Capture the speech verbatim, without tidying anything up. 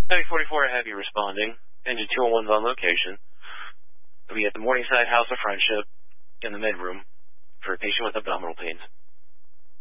Heavy forty-four, I have you responding. Engine two oh one's on location. We'll be at the Morningside House of Friendship in the midroom for a patient with abdominal pains.